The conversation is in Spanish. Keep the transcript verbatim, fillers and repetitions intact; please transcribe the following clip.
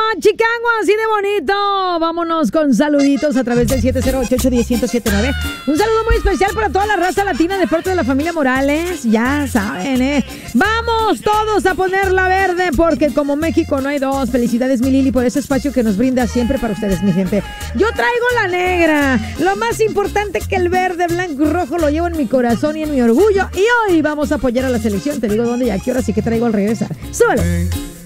Chicago, así de bonito. Vámonos con saluditos a través del siete cero ocho, ocho uno cero, siete nueve. Un saludo muy especial para toda la raza latina de parte de la familia Morales. Ya saben, ¿eh? Vamos todos a ponerla verde porque como México no hay dos. Felicidades, mi Lili, por ese espacio que nos brinda siempre para ustedes, mi gente. Yo traigo la negra. Lo más importante que el verde, blanco y rojo lo llevo en mi corazón y en mi orgullo. Y hoy vamos a apoyar a la selección. Te digo dónde y a qué hora, sí que traigo al regresar. ¡Súbelo!